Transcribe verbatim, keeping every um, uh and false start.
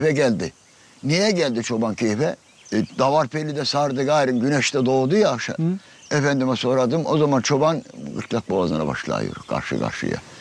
Ve geldi. Niye geldi çoban keyfe? E, Davarpeli'de sardı gayrım, güneşte doğdu ya aşağı. Efendime soradım. O zaman çoban Gırtlak Boğazı'na başlıyor karşı karşıya.